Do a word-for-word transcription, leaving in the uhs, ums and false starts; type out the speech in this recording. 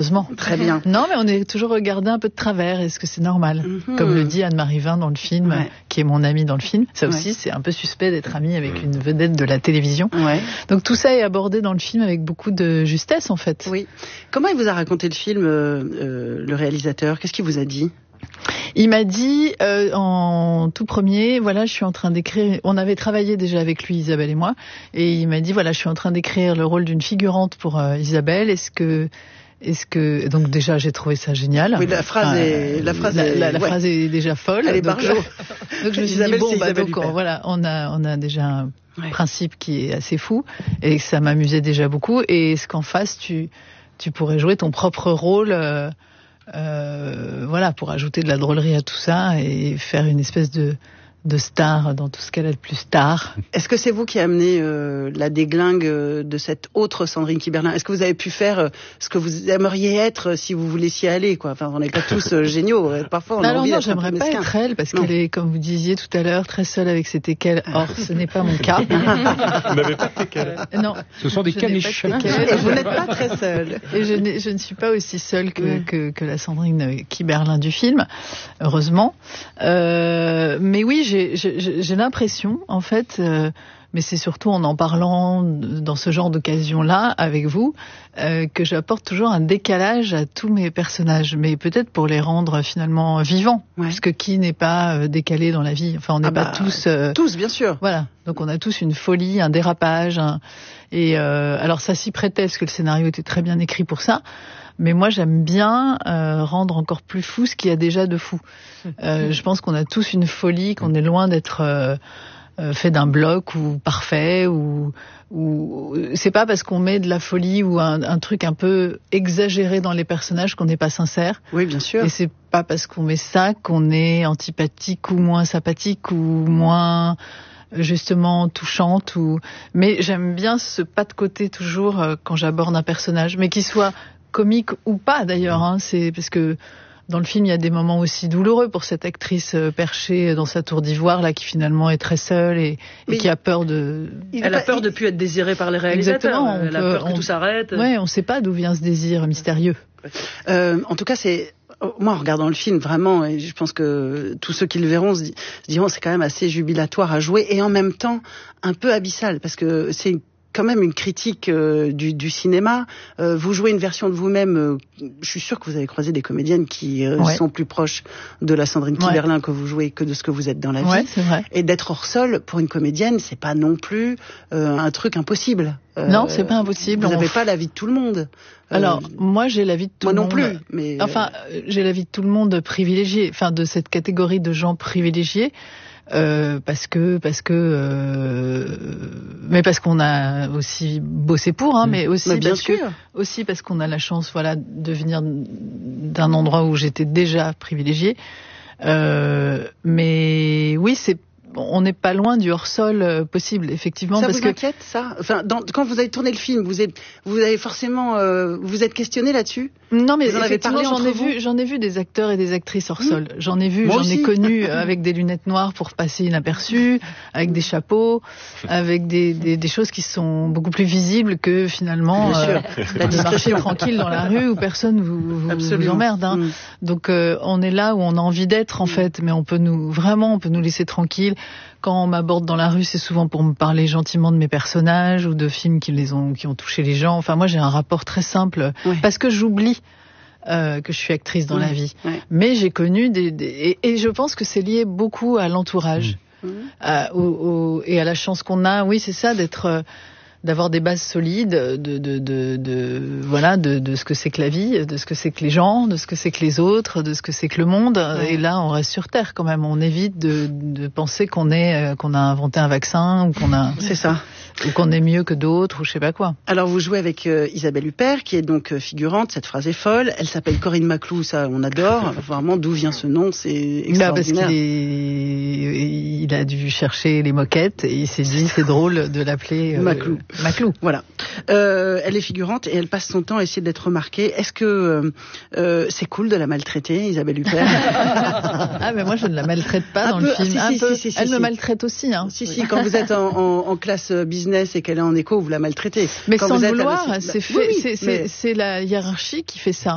heureusement. Très bien. Non, mais on est toujours regardé un peu de travers. Est-ce que c'est normal? Mm-hmm. Comme le dit Anne-Marie Vin dans le film, ouais. qui est mon amie dans le film. Ça aussi, ouais. c'est un peu suspect d'être amie avec une vedette de la télévision. Ouais. Donc tout ça est abordé dans le film avec beaucoup de justesse, en fait. Oui. Comment il vous a raconté le film, euh, euh, le réalisateur? Qu'est-ce qu'il vous a dit? Il m'a dit euh, en tout premier, voilà, je suis en train d'écrire. On avait travaillé déjà avec lui, Isabelle et moi, et il m'a dit voilà, je suis en train d'écrire le rôle d'une figurante pour euh, Isabelle. Est-ce que, est-ce que donc déjà j'ai trouvé ça génial. Oui, la phrase est, euh, la phrase, la, est, la, la ouais. phrase est déjà folle. Elle est donc, barjo. donc je me suis Isabelle, dit bon, bah, donc on, Huppert. voilà, on a, on a déjà un ouais. principe qui est assez fou et ça m'amusait déjà beaucoup. Et est-ce qu'en face tu, tu pourrais jouer ton propre rôle. Euh, Euh, voilà, pour ajouter de la drôlerie à tout ça et faire une espèce de, de star dans tout ce qu'elle a de plus star. Est-ce que c'est vous qui avez euh, la déglingue euh, de cette autre Sandrine Kiberlin? Est-ce que vous avez pu faire euh, ce que vous aimeriez être si vous vous laissiez aller, quoi? Enfin, on n'est pas tous euh, géniaux. Parfois, on a Alors envie non, d'être j'aimerais pas être elle parce non. qu'elle est, comme vous disiez tout à l'heure, très seule avec ses teckels. Or, ce n'est pas mon cas. Vous n'avez pas de teckels? Non. Ce sont des caniches. Et vous n'êtes pas très seule. Et je, je ne suis pas aussi seule que, mmh. que, que la Sandrine Kiberlin du film, heureusement. Euh, mais oui, j'ai, j'ai, j'ai l'impression, en fait, euh, mais c'est surtout en en parlant dans ce genre d'occasion-là avec vous, euh, que j'apporte toujours un décalage à tous mes personnages, mais peut-être pour les rendre finalement vivants, ouais. parce que qui n'est pas euh, décalé dans la vie? Enfin, on n'est ah pas bah, tous... Euh, tous, bien sûr. Voilà, donc on a tous une folie, un dérapage, un, et euh, alors ça s'y prêtait, parce que le scénario était très bien écrit pour ça, mais moi j'aime bien euh, rendre encore plus fou ce qu'il y a déjà de fou. Euh, je pense qu'on a tous une folie, qu'on est loin d'être... Euh, fait d'un bloc ou parfait ou ou c'est pas parce qu'on met de la folie ou un, un truc un peu exagéré dans les personnages qu'on n'est pas sincère. Oui, bien sûr. Et c'est pas parce qu'on met ça qu'on est antipathique ou moins sympathique ou moins justement touchante ou mais j'aime bien ce pas de côté toujours euh, quand j'aborde un personnage, mais qu'il soit comique ou pas d'ailleurs, hein, c'est parce que dans le film, il y a des moments aussi douloureux pour cette actrice perchée dans sa tour d'ivoire, là, qui finalement est très seule et, et qui a peur de... Elle a peur de plus être désirée par les réalisateurs. Exactement. Elle peut, a peur que on... tout s'arrête. Ouais, on ne sait pas d'où vient ce désir mystérieux. Euh, en tout cas, c'est... Moi, en regardant le film, vraiment, et je pense que tous ceux qui le verront se diront c'est quand même assez jubilatoire à jouer et en même temps un peu abyssal, parce que c'est une quand même une critique euh, du, du cinéma. Euh, vous jouez une version de vous-même. Euh, je suis sûre que vous avez croisé des comédiennes qui euh, ouais. sont plus proches de la Sandrine Kiberlin ouais. que vous jouez que de ce que vous êtes dans la ouais, vie. C'est vrai. Et d'être hors sol pour une comédienne, c'est pas non plus euh, un truc impossible. Euh, non, c'est pas impossible. Vous n'avez on... pas la vie de tout le monde. Alors, euh, moi, j'ai la vie de tout moi le non monde. Moi non plus. Mais enfin, j'ai la vie de tout le monde privilégiée. Enfin, de cette catégorie de gens privilégiés. Euh, parce que parce que euh, mais parce qu'on a aussi bossé pour hein, mmh. mais aussi mais bien parce sûr. que aussi parce qu'on a la chance voilà de venir d'un endroit où j'étais déjà privilégiée euh, mais oui c'est on n'est pas loin du hors-sol euh, possible, effectivement. Ça parce vous que... inquiète, ça? Enfin, dans, quand vous avez tourné le film, vous êtes, vous avez forcément, euh, vous êtes questionné là-dessus? Non, mais vous en avez parlé j'en ai vous vu, j'en ai vu des acteurs et des actrices hors sol. Mmh. J'en ai vu, Moi j'en aussi. ai connu avec des lunettes noires pour passer inaperçu, avec des chapeaux, avec des, des, des choses qui sont beaucoup plus visibles que finalement euh, la de marcher tranquille dans la rue où personne vous, vous, vous emmerde. Hein. Mmh. Donc euh, on est là où on a envie d'être en mmh. fait, mais on peut nous vraiment, on peut nous laisser tranquille. Quand on m'aborde dans la rue, c'est souvent pour me parler gentiment de mes personnages ou de films qui les ont qui ont touché les gens. Enfin, moi, j'ai un rapport très simple ouais. parce que j'oublie euh, que je suis actrice dans ouais. la vie. Ouais. Mais j'ai connu des, des et, et je pense que c'est lié beaucoup à l'entourage mmh. à, au, au, et à la chance qu'on a. Oui, c'est ça, d'être euh, d'avoir des bases solides, de, de, de, de voilà, de, de ce que c'est que la vie, de ce que c'est que les gens, de ce que c'est que les autres, de ce que c'est que le monde. Ouais. Et là, on reste sur Terre quand même. On évite de, de penser qu'on est, qu'on a inventé un vaccin ou qu'on a. C'est ça. Ou qu'on est mieux que d'autres, ou je sais pas quoi. Alors vous jouez avec euh, Isabelle Huppert, qui est donc euh, figurante. Cette phrase est folle. Elle s'appelle Corinne Maclou, ça on adore. Vraiment, d'où vient ce nom, c'est extraordinaire. Là, parce qu'il est... il a dû chercher les moquettes et il s'est dit c'est drôle de l'appeler euh, Maclou. Maclou. Voilà. Euh, elle est figurante et elle passe son temps à essayer d'être remarquée. Est-ce que euh, euh, c'est cool de la maltraiter, Isabelle Huppert? Ah mais moi je ne la maltraite pas un dans peu, le film. Si, un si, peu. Si, si, elle si, me si. maltraite aussi. Hein. Si si, quand vous êtes en, en, en classe business et qu'elle est en écho, vous la maltraitez. Mais quand sans vous le êtes vouloir, la... c'est fait. Oui, oui, c'est, mais... c'est, c'est la hiérarchie qui fait ça.